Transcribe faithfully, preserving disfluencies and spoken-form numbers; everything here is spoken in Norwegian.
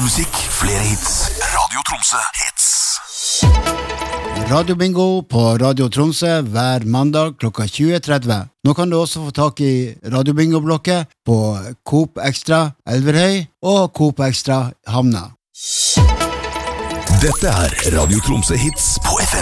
musikk, flere hits. Radio Tromsø hits. Radio Bingo på Radio Tromsø hver mandag klokka tjue tretti. Nå kan du også få tak i Radio Bingo-blokket på Coop Extra Elverhøy og Coop Extra Havna. Dette er Radio Tromsø hits på F M.